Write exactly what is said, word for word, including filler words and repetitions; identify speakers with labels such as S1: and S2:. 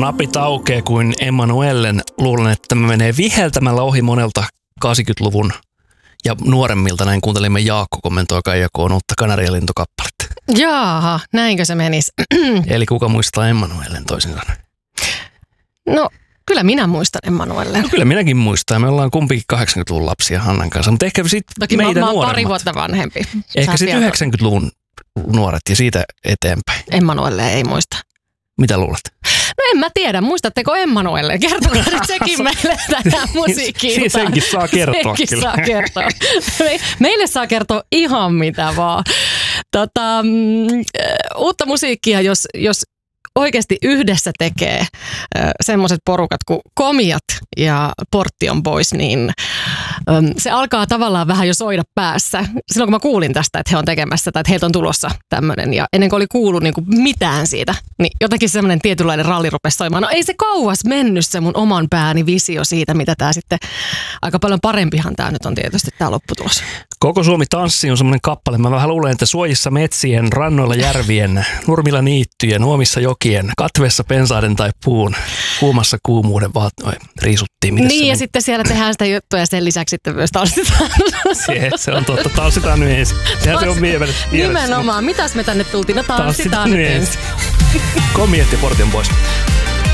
S1: napit aukeaa kuin Emmanuellen. Luulen, että tämä menee viheltämällä ohi monelta kahdeksankymmentäluvun ja nuoremmilta. Näin kuuntelimme Jaakko kommentoi Kaija K:n uutta Kanarialintukappaletta.
S2: Jaaha, näinkö se menisi?
S1: Eli kuka muistaa Emmanuellen toisin sanoen?
S2: No, kyllä minä muistan Emmanuellen.
S1: No, kyllä minäkin muistan. Me ollaan kumpikin kahdeksankymmentäluvun lapsia Hannan kanssa, mutta ehkä sitten meitä
S2: mä, mä
S1: nuoremmat.
S2: pari vuotta vanhempi.
S1: Ehkä sitten yhdeksänkymmentäluvun nuoret ja siitä eteenpäin.
S2: Emmanuelle ei muista.
S1: Mitä luulet?
S2: No en mä tiedä, muistatteko Emmanuelle? Kertokaa nyt sekin meille tähän musiikkiin.
S1: Siis senkin saa kertoa
S2: senkin
S1: kyllä.
S2: saa kertoa. Me, meille saa kertoa ihan mitä vaan. Tota, mm, uutta musiikkia, jos, jos oikeasti yhdessä tekee äh, semmoiset porukat kuin Komiat ja Portion Boys, niin ähm, se alkaa tavallaan vähän jo soida päässä. Silloin kun mä kuulin tästä, että he on tekemässä tai että heiltä on tulossa tämmöinen ja ennen kuin oli kuullut niin kuin mitään siitä, niin jotenkin semmoinen tietynlainen ralli rupesi soimaan. No ei se kauas mennyt se mun oman pääni visio siitä, mitä tää sitten, aika paljon parempihan tää nyt on tietysti tää lopputulos.
S1: Koko Suomi tanssi on semmoinen kappale. Mä vähän luulen, että suojissa metsien, rannoilla järvien, nurmilla niittyjen, uomissa jokien, katveessa pensaiden tai puun, kuumassa kuumuuden vaan oi, riisuttiin. Mitäs
S2: niin ja
S1: on?
S2: Sitten siellä tehdään sitä juttua ja sen lisäksi sitten myös tanssitaan.
S1: Se, se on totta, tanssitaan nyt ensin. Sehän se on vielä.
S2: Nimenomaan, mitäs me tänne tultiin? No tanssitaan, tanssitaan nyt ensin.
S1: Komiat ja Portion Boys.